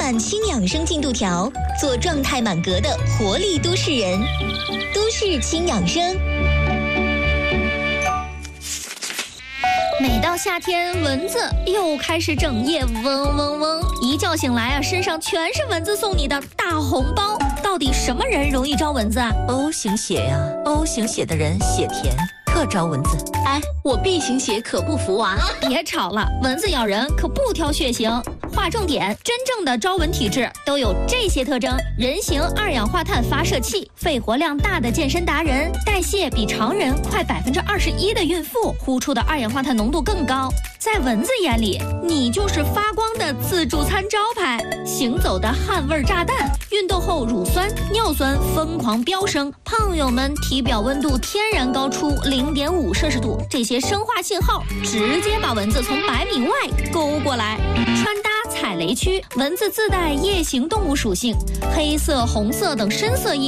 满轻养生进度条，做状态满格的活力都市人。都市轻养生。 每到夏天，蚊子又开始整夜嗡嗡嗡，一觉醒来啊，身上全是蚊子送你的大红包。到底什么人容易招蚊子啊 ？O 型血呀，O 型血的人血甜，特招蚊子。 哎，我 B 型血可不服啊！ 别吵了，蚊子咬人可不挑血型。划重点，真正的招蚊体质都有这些特征：人形二氧化碳发射器，肺活量大的健身达人，代谢比常人快21%的孕妇，呼出的二氧化碳浓度更高。在蚊子眼里，你就是发光的自助餐招牌，行走的汗味炸弹，运动后乳酸、尿酸疯狂飙升，胖友们体表温度天然高出0.5摄氏度，这些生化信号直接把蚊子从100米外勾过来。穿搭踩雷区，蚊子自带夜行动物属性，黑色、红色等深色衣